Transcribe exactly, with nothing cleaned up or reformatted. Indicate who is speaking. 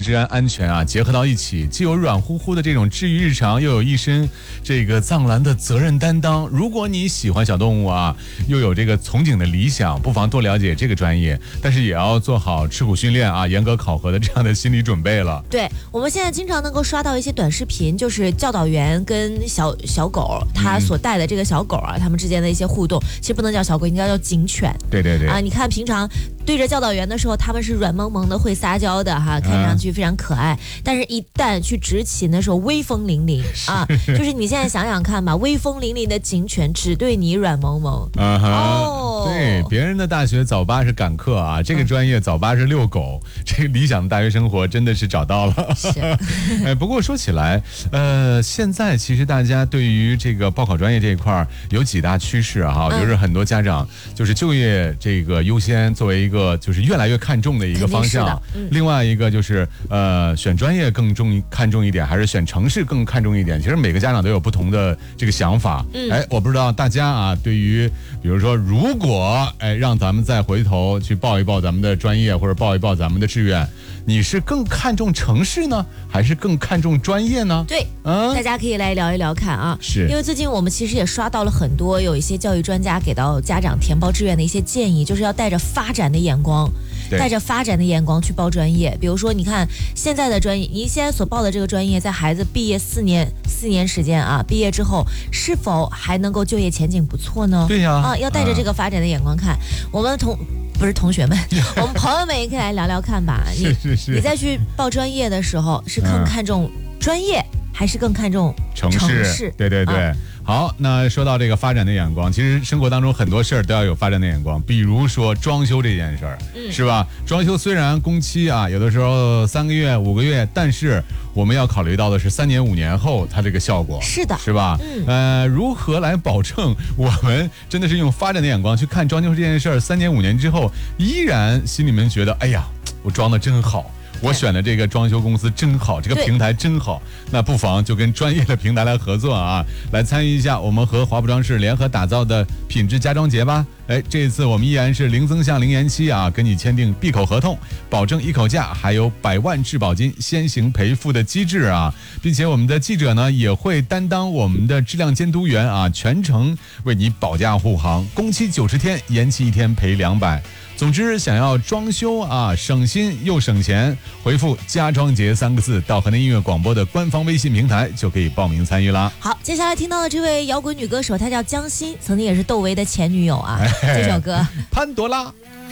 Speaker 1: 治安、安全啊结合到一起，既有软乎乎的这种治愈日常，又有一身这个藏蓝的责任担当。如果你喜欢小动物啊，又有这个从警的理想，不妨多了解这个专业，但是也要做好吃苦训练啊、严格考核的这样的心理准备了。
Speaker 2: 对，我们现在经常能够刷到一些短视频，就是教导员跟小小狗他所带的这个小狗啊，他们之间的一些互动，其实不能叫小狗，应该叫警犬。
Speaker 1: 对对对
Speaker 2: 啊，你看平常对着教导员的时候，他们是软萌萌的，会撒娇的哈，看上去非常可爱。嗯、但是，一旦去执勤的时候，威风凛凛啊，就是你现在想想看吧，威风凛凛的警犬只对你软萌萌。
Speaker 1: 啊哈，哦、对，别人的大学早八是赶课啊，这个专业早八是遛狗，嗯、这个理想的大学生活真的是找到了。
Speaker 2: 是，
Speaker 1: 哎，不过说起来，呃，现在其实大家对于这个报考专业这一块有几大趋势哈、啊，就是很多家长就是就业这个优先作为一个就是越来越看重的一个方向，嗯、另外一个就是呃选专业更重看重一点，还是选城市更看重一点？其实每个家长都有不同的这个想法。嗯、哎，我不知道大家啊，对于比如说如果哎让咱们再回头去报一报咱们的专业或者报一报咱们的志愿，你是更看重城市呢，还是更看重专业呢？
Speaker 2: 对，嗯，大家可以来聊一聊看啊。
Speaker 1: 是，
Speaker 2: 因为最近我们其实也刷到了很多有一些教育专家给到家长填报志愿的一些建议，就是要带着发展的眼光，带着发展的眼光去报专业。比如说，你看现在的专业，你现在所报的这个专业，在孩子毕业四年四年时间啊，毕业之后是否还能够就业前景不错呢？
Speaker 1: 对呀，
Speaker 2: 啊，要带着这个发展的眼光看。嗯、我们同不是同学们，我们朋友们也可以来聊聊看吧。你
Speaker 1: 是是是，
Speaker 2: 你再去报专业的时候，是更看重专业，嗯、还是更看重
Speaker 1: 城市？
Speaker 2: 城市
Speaker 1: 对对对。啊，好，那说到这个发展的眼光，其实生活当中很多事儿都要有发展的眼光，比如说装修这件事儿，嗯、是吧？装修虽然工期啊，有的时候三个月、五个月，但是我们要考虑到的是三年、五年后它这个效果，
Speaker 2: 是的，
Speaker 1: 是吧？嗯，呃，如何来保证我们真的是用发展的眼光去看装修这件事儿，三年、五年之后依然心里面觉得，哎呀，我装的真好。我选的这个装修公司真好，这个平台真好，那不妨就跟专业的平台来合作啊，来参与一下我们和华普装饰联合打造的品质家装节吧。哎，这一次我们依然是零增项零延期啊，跟你签订闭口合同，保证一口价，还有百万质保金先行赔付的机制啊，并且我们的记者呢也会担当我们的质量监督员啊，全程为你保驾护航，工期九十天，延期一天赔两百。总之，想要装修啊，省心又省钱，回复家装节三个字到河南音乐广播的官方微信平台就可以报名参与啦。
Speaker 2: 好，接下来听到的这位摇滚女歌手，她叫江心，曾经也是窦唯的前女友啊。哎、这首歌
Speaker 1: 潘多拉。